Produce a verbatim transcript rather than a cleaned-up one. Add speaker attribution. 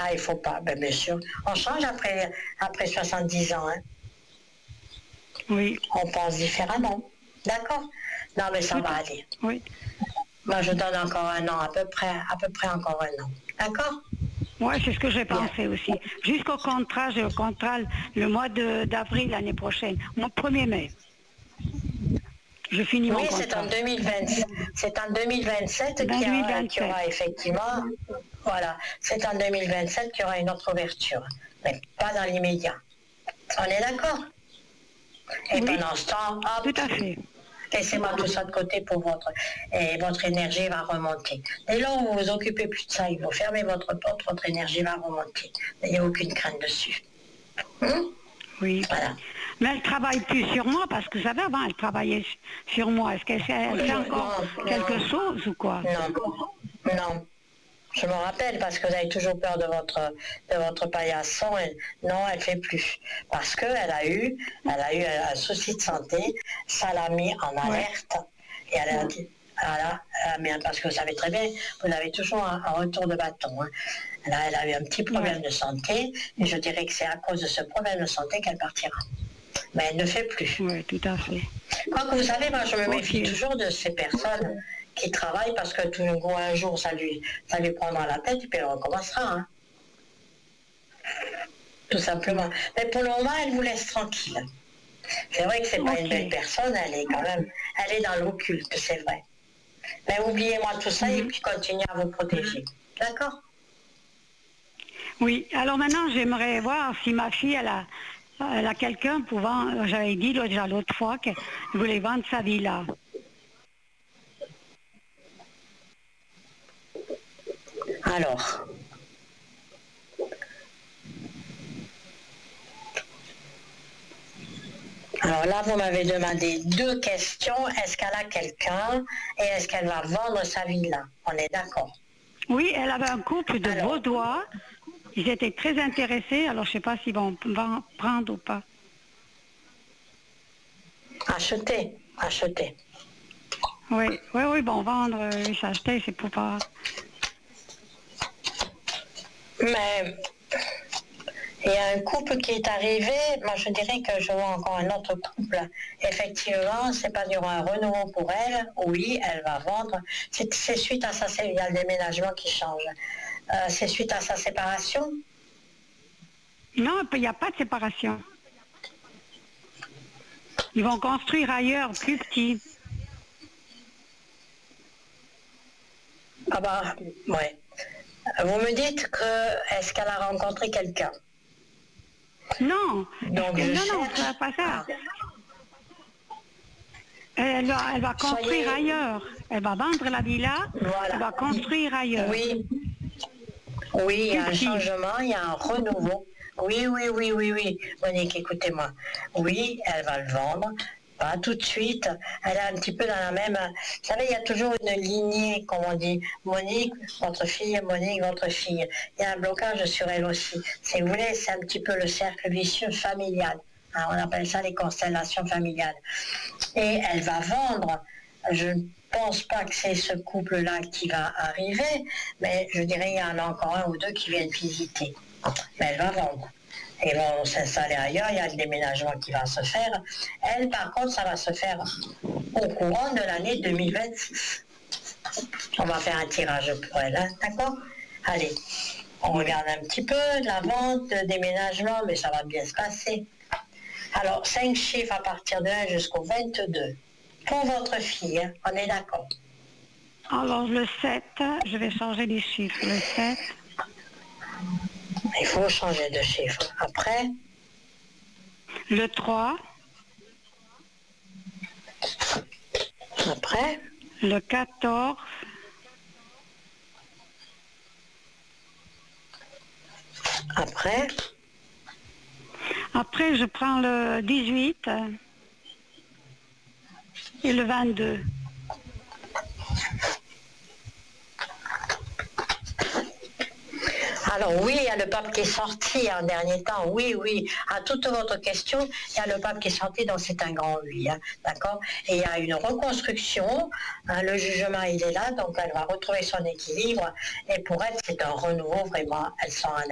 Speaker 1: Ah, il faut pas, ben, bien sûr. On change après, après soixante-dix ans. Hein.
Speaker 2: Oui.
Speaker 1: On pense différemment. D'accord? Non, mais ça
Speaker 2: Tout
Speaker 1: va
Speaker 2: à...
Speaker 1: aller.
Speaker 2: Oui.
Speaker 1: Moi, je donne encore un an, à peu près, à peu près encore un an. D'accord?
Speaker 2: Oui, c'est ce que j'ai
Speaker 1: Bien.
Speaker 2: pensé aussi. Jusqu'au contrat, j'ai le contrat le mois de- d'avril l'année prochaine, mon premier mai. Je finis
Speaker 1: Oui,
Speaker 2: mon
Speaker 1: c'est en
Speaker 2: contrat.
Speaker 1: deux mille vingt, c'est en deux mille vingt-sept qu'il y, a- qu'il y
Speaker 2: deux mille vingt-sept.
Speaker 1: aura effectivement, voilà, c'est en deux mille vingt-sept qu'il y aura une autre ouverture, mais pas dans l'immédiat. On est d'accord? Et
Speaker 2: Oui,
Speaker 1: pendant ce temps, hop,
Speaker 2: tout à fait.
Speaker 1: laissez-moi tout ça de côté pour votre... Et votre énergie va remonter. Dès lors où vous vous occupez plus de ça, il faut fermer votre porte, votre énergie va remonter. N'ayez aucune crainte dessus. Hum?
Speaker 2: Oui.
Speaker 1: Voilà.
Speaker 2: Mais elle travaille plus sur moi parce que vous savez, avant, elle travaillait sur moi. Est-ce qu'elle fait, elle fait encore
Speaker 1: Non,
Speaker 2: quelque
Speaker 1: non,
Speaker 2: chose ou quoi?
Speaker 1: non, non. Je me rappelle parce que vous avez toujours peur de votre de votre paillasson. Et non, elle fait plus parce que elle a eu elle a eu un souci de santé. Ça l'a mis en alerte et elle a dit voilà, elle a mis- parce que vous savez très bien, vous avez toujours un, un retour de bâton. Hein. Là, elle a eu un petit problème
Speaker 2: Ouais.
Speaker 1: de santé et je dirais que c'est à cause de ce problème de santé qu'elle partira. Mais elle ne fait plus.
Speaker 2: Oui, tout à fait.
Speaker 1: Quoique vous savez, moi je me méfie
Speaker 2: Ok.
Speaker 1: toujours de ces personnes qui travaillent parce que tout d'un coup un jour ça lui, ça lui prendra la tête et puis elle recommencera. Hein. Tout simplement. Mais pour le moment, elle vous laisse tranquille. C'est vrai que c'est pas une
Speaker 2: Ok.
Speaker 1: belle personne, elle est quand même, elle est dans l'occulte, c'est vrai. Mais oubliez-moi tout ça et
Speaker 2: Mhm.
Speaker 1: puis continuez à vous protéger. D'accord?
Speaker 2: Oui, alors maintenant j'aimerais voir si ma fille elle a, elle a quelqu'un pouvant, j'avais dit déjà l'autre fois qu'elle voulait vendre sa villa.
Speaker 1: Alors. Alors là, vous m'avez demandé deux questions. Est-ce qu'elle a quelqu'un et est-ce qu'elle va vendre sa villa? On est d'accord.
Speaker 2: Oui, elle avait un couple de
Speaker 1: Alors.
Speaker 2: Vaudois. Ils étaient très intéressés, alors je ne sais pas s'ils vont, vont prendre ou pas.
Speaker 1: Acheter, acheter.
Speaker 2: Oui, oui, oui, bon, vendre, euh, s'acheter, c'est pour pas...
Speaker 1: Mais il y a un couple qui est arrivé, moi je dirais que je vois encore un autre couple. Effectivement, c'est pas durant un renouveau pour elle, oui, elle va vendre. C'est c'est suite à ça, il y a le déménagement qui change. Euh, c'est suite à sa séparation.
Speaker 2: Non, il n'y a pas de séparation. Ils vont construire ailleurs, plus petit.
Speaker 1: Ah bah, ouais. Vous me dites que, est-ce qu'elle a rencontré quelqu'un?
Speaker 2: Non,
Speaker 1: Donc
Speaker 2: est-ce que-
Speaker 1: je
Speaker 2: non, non,
Speaker 1: cherche.
Speaker 2: pas, pas ça.
Speaker 1: Ah.
Speaker 2: Elle va, elle va construire
Speaker 1: Soyez.
Speaker 2: ailleurs. Elle va vendre la villa, elle
Speaker 1: Voilà.
Speaker 2: va construire ailleurs.
Speaker 1: Oui, oui, il y a
Speaker 2: Plus
Speaker 1: un
Speaker 2: petit.
Speaker 1: changement, il y a un renouveau. Oui, oui, oui, oui, oui. Monique, écoutez-moi. Oui, elle va le vendre. Pas tout de suite. Elle est un petit peu dans la même. Vous savez, il y a toujours une lignée, comme on dit. Monique, votre fille, Monique, votre fille. Il y a un blocage sur elle aussi. Si vous voulez, c'est un petit peu le cercle vicieux familial. Hein, on appelle ça les constellations familiales. Et elle va vendre. Je ne pense pas que c'est ce couple-là qui va arriver, mais je dirais qu'il y en a encore un ou deux qui viennent visiter. Mais elle va vendre. Ils vont s'installer ailleurs, il y a le déménagement qui va se faire. Elle, par contre, ça va se faire au courant de l'année deux mille vingt-six. On va faire un tirage pour elle, hein, d'accord? Allez, on regarde un petit peu la vente, le déménagement, mais ça va bien se passer. Alors, cinq chiffres à partir de un jusqu'au vingt-deux. Pour votre fille, hein, on est d'accord.
Speaker 2: Alors le sept, je vais changer les chiffres. Le sept,
Speaker 1: Il faut changer de chiffre. Après,
Speaker 2: le trois,
Speaker 1: après,
Speaker 2: le quatorze,
Speaker 1: après,
Speaker 2: après je prends le dix-huit et le vingt-deux.
Speaker 1: alors oui, il y a le pape qui est sorti en dernier temps, oui, oui. À toute votre question, il y a le pape qui est sorti, donc c'est un grand oui, hein, d'accord? Et il y a une reconstruction, hein, le jugement il est là, donc elle va retrouver son équilibre, et pour elle c'est un renouveau vraiment, elle sent un